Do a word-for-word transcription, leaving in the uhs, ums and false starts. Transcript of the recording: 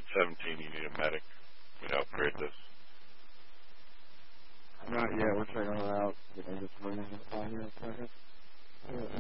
seventeen, you need a medic. We'd upgrade this. Not yet. We're checking it out. Did I just run in the fire in a second?